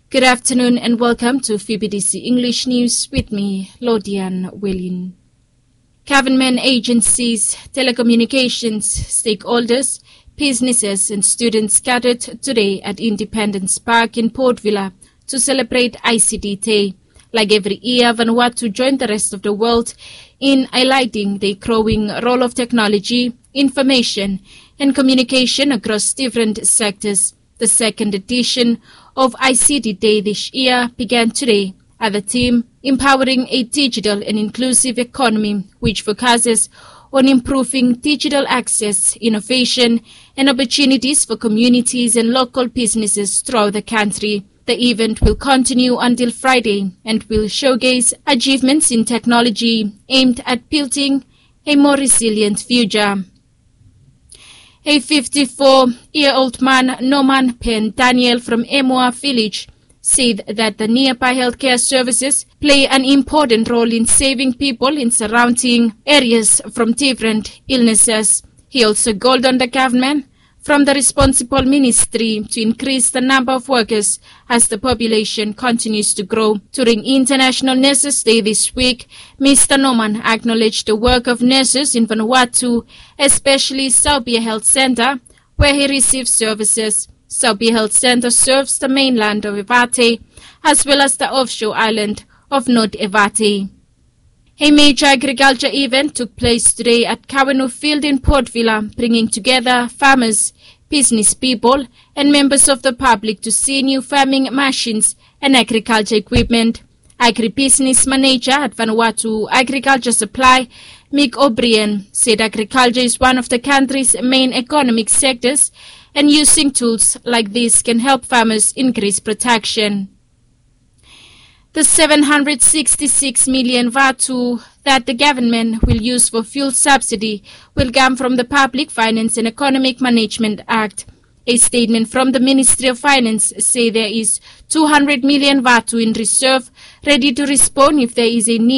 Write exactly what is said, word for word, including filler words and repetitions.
Good afternoon and welcome to F I B D C English News with me, Lodian Willin. Government agencies, telecommunications, stakeholders, businesses and students gathered today at Independence Park in Port Vila to celebrate I C T Day. Like every year, Vanuatu joined the rest of the world in highlighting the growing role of technology, information and communication across different sectors. The second edition of I C T Day this year began today at the theme Empowering a Digital and Inclusive Economy, which focuses on improving digital access, innovation and opportunities for communities and local businesses throughout the country. The event will continue until Friday and will showcase achievements in technology aimed at building a more resilient future. A fifty-four-year-old man, Norman Penn Daniel from Emoa village, said that the nearby healthcare services play an important role in saving people in surrounding areas from different illnesses. He also called on the government from the responsible ministry to increase the number of workers as the population continues to grow. During International Nurses Day this week, Mister Norman acknowledged the work of nurses in Vanuatu, especially Saubia Health Center, where he receives services. Saubia Health Center serves the mainland of Evate, as well as the offshore island of North Evate. A major agriculture event took place today at Kawanu Field in Port Vila, bringing together farmers, business people and members of the public to see new farming machines and agriculture equipment. Agribusiness manager at Vanuatu Agriculture Supply, Mick O'Brien, said agriculture is one of the country's main economic sectors and using tools like this can help farmers increase production. The seven hundred sixty-six million Vatu that the government will use for fuel subsidy will come from the Public Finance and Economic Management Act. A statement from the Ministry of Finance say there is two hundred million Vatu in reserve ready to respond if there is a need